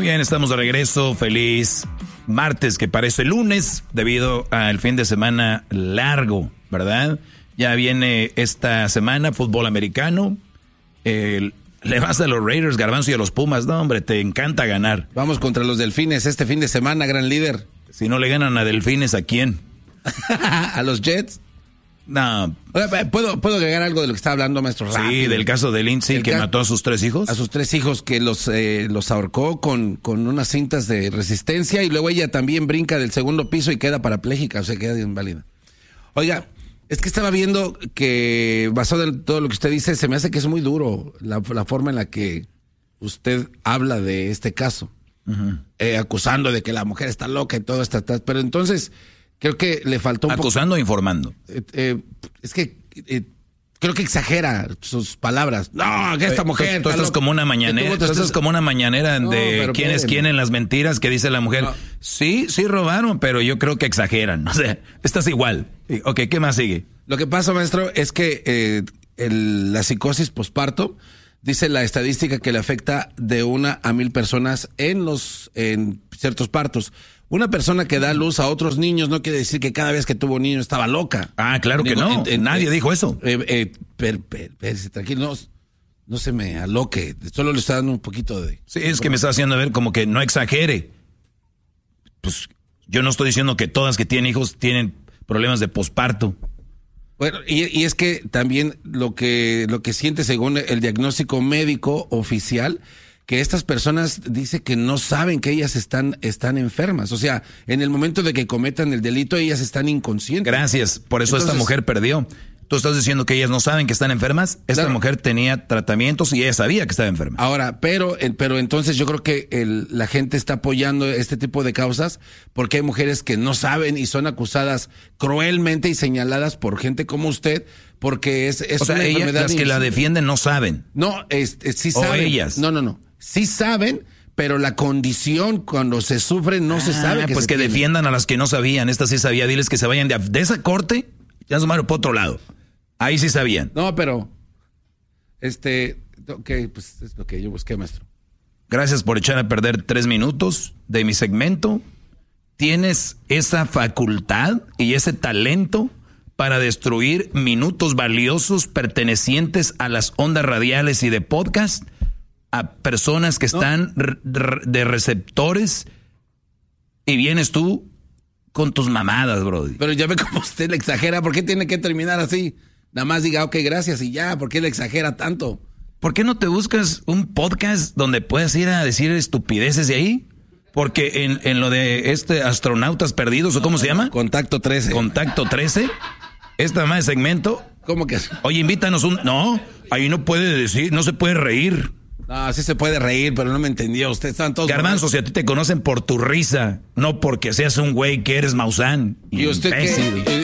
Muy bien, estamos de regreso. Feliz martes, que parece lunes, debido al fin de semana largo, ¿verdad? Ya viene esta semana fútbol americano. Le vas a los Raiders, Garbanzo, y a los Pumas. No, hombre, te encanta ganar. Vamos contra los Delfines este fin de semana, gran líder. Si no le ganan a Delfines, ¿a quién? ¿A los Jets? No. ¿Puedo agregar algo de lo que está hablando, maestro? Sí, Rápido. del caso de Lindsay, que mató a sus 3 hijos. A sus 3 hijos, que los ahorcó con unas cintas de resistencia, y luego ella también brinca del segundo piso y queda parapléjica, o sea, queda inválida. Oiga, es que estaba viendo que, basado en todo lo que usted dice, se me hace que es muy duro la forma en la que usted habla de este caso, acusando de que la mujer está loca y todo esto, pero entonces creo que le faltó un ¿Acusando o informando? Es que creo que exagera sus palabras. No, que esta mujer... Tú estás como una mañanera, de quién es quién en las mentiras, que dice la mujer, sí robaron, pero yo creo que exageran. O sea, estás igual. Ok, ¿qué más sigue? Lo que pasa, maestro, es que la psicosis posparto, dice la estadística que le afecta de 1 a 1000 personas en ciertos partos. Una persona que da luz a otros niños no quiere decir que cada vez que tuvo un niño estaba loca. Ah, claro que no. Nadie dijo eso. Tranquilo, no se me aloque. Solo le está dando un poquito de... Sí, es que me está haciendo ver como que no exagere. Pues yo no estoy diciendo que todas que tienen hijos tienen problemas de posparto. Bueno, y es que también lo que siente según el diagnóstico médico oficial, que estas personas dice que no saben que ellas están enfermas. O sea, en el momento de que cometan el delito, ellas están inconscientes. Gracias, por eso esta mujer perdió. Tú estás diciendo que ellas no saben que están enfermas. Esta mujer tenía tratamientos y ella sabía que estaba enferma. Ahora, pero entonces yo creo que la gente está apoyando este tipo de causas porque hay mujeres que no saben y son acusadas cruelmente y señaladas por gente como usted, porque es o sea, una enfermedad. Las que la defienden no saben. No, sí saben. O ellas. No. Sí saben, pero la condición cuando se sufre no se sabe. Pues que defiendan a las que no sabían. Esta sí sabía. Diles que se vayan de esa corte, ya se van por otro lado. Ahí sí sabían. No, pero ok, pues es lo que yo busqué, maestro. Gracias por echar a perder 3 minutos de mi segmento. Tienes esa facultad y ese talento para destruir minutos valiosos pertenecientes a las ondas radiales y de podcast a personas que están de receptores, y vienes tú con tus mamadas, brody. Pero ya ve cómo usted le exagera. ¿Por qué tiene que terminar así? Nada más diga, ok, gracias y ya. ¿Por qué le exagera tanto? ¿Por qué no te buscas un podcast donde puedas ir a decir estupideces de ahí? Porque en lo de astronautas perdidos, ¿o cómo se llama? Contacto 13. Contacto 13. Esta más de segmento. ¿Cómo que? Oye, invítanos No, ahí no puede decir, no se puede reír. No, sí se puede reír, pero no me entendió. Ustedes están todos... Garbanzo, si a ti te conocen por tu risa, no porque seas un güey que eres Maussan. ¿Y usted qué?